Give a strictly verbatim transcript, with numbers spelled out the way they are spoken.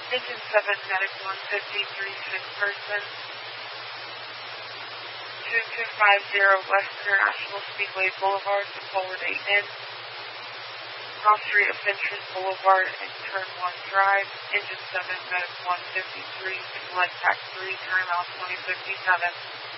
Engine seven, Medic one fifty-three, sick person. two two five zero West International Speedway Boulevard to forward eight in. Cross Street of Fentress Boulevard and turn one drive. Engine seven, Medic one fifty-three, select pack three, timeout twenty fifty-seven.